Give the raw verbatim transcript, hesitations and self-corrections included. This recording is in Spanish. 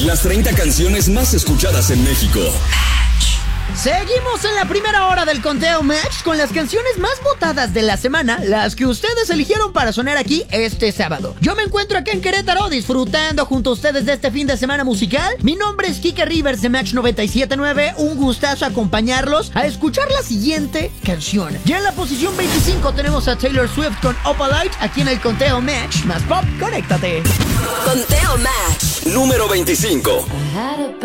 Las treinta canciones más escuchadas en México. Seguimos en la primera hora del conteo Match con las canciones más votadas de la semana, las que ustedes eligieron para sonar aquí este sábado. Yo me encuentro acá en Querétaro disfrutando junto a ustedes de este fin de semana musical. Mi nombre es Kike Rivers de Match noventa y siete punto nueve. Un gustazo acompañarlos a escuchar la siguiente canción. Ya en la posición veinticinco tenemos a Taylor Swift con Opalite. Aquí en el conteo Match más pop, conéctate. Conteo Match número veinticinco.